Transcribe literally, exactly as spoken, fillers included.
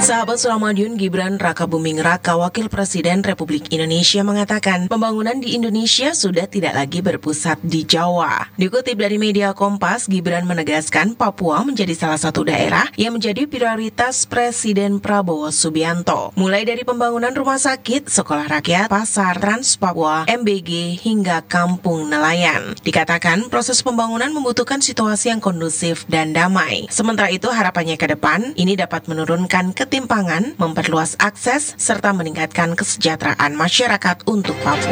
Sahabat Suramadiun, Gibran Rakabuming Raka, Wakil Presiden Republik Indonesia mengatakan pembangunan di Indonesia sudah tidak lagi berpusat di Jawa. Dikutip dari media Kompas, Gibran menegaskan Papua menjadi salah satu daerah yang menjadi prioritas Presiden Prabowo Subianto. Mulai dari pembangunan rumah sakit, sekolah rakyat, pasar, Trans Papua, M B G, hingga kampung nelayan. Dikatakan proses pembangunan membutuhkan situasi yang kondusif dan damai. Sementara itu harapannya ke depan, ini dapat menurunkan ketimpangan, memperluas akses, serta meningkatkan kesejahteraan masyarakat untuk Papua.